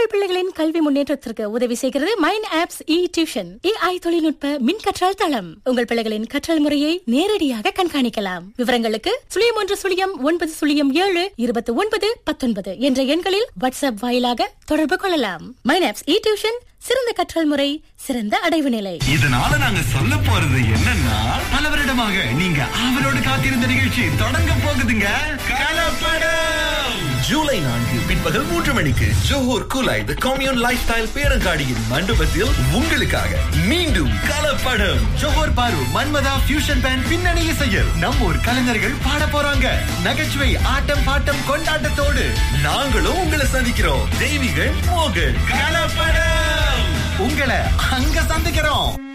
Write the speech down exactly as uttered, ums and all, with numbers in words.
உங்கள் பிள்ளைகளின் கல்வி முன்னேற்றத்திற்கு உதவி செய்கிறது மைண்ட் ஆப்ஸ் இ டியூஷன். ஏஐ தொழில்நுட்ப மின் கற்றல் தளம். உங்கள் பிள்ளைகளின் கற்றல் முறையை நேரடியாக கண்காணிக்கலாம். விவரங்களுக்கு சுழியம் ஒன்று சுழியம் ஒன்பது சுழியம் ஏழு இருபத்தி ஒன்பது பத்தொன்பது என்ற எண்களில் வாட்ஸ்அப் வாயிலாக தொடர்பு கொள்ளலாம். மைண்ட் ஆப்ஸ் இ டியூஷன், சிறந்த கற்றல் முறை, சிறந்த அடைவு நிலை. இதனால நாங்க சொல்ல போறது என்னன்னா, பல வருடமாக நீங்க ஆவலோடு காத்திருந்த நிகழ்ச்சி தொடங்க போகுதுங்க. கலப்படம் ஜூலை நான்கு பிற்பகல் மூன்று மணிக்கு ஜோஹர் குலாய் தி கம்யூன் லைஃப் ஸ்டைல் பேரங்காடியின் மண்டபத்தில் உங்களுக்காக மீண்டும் கலப்படம். ஜோஹர் பாரு மன்மதா ஃபியூஷன் பேண்ட் பின்னணி இசையில் நம்ம ஊர் கலைஞர்கள் பாட போறாங்க. நகைச்சுவை, ஆட்டம் பாட்டம் கொண்டாட்டத்தோடு நாங்களும் உங்களை சந்திக்கிறோம். தெய்வீகள் மோகன். கலப்படம் உங்களை அங்க சந்திக்கிறோம்.